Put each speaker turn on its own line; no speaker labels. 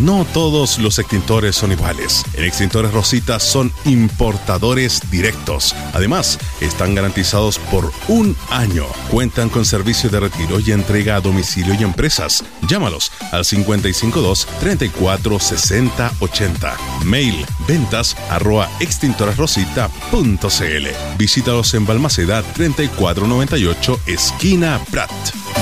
No todos los extintores son iguales. En Extintores Rosita son importadores directos. Además, están garantizados por 1 año. Cuentan con servicio de retiro y entrega a domicilio y empresas. Llámalos al 552-346080. Mail ventas@extintoresrosita.cl. Visítalos en Balmaceda 3498, esquina Prat.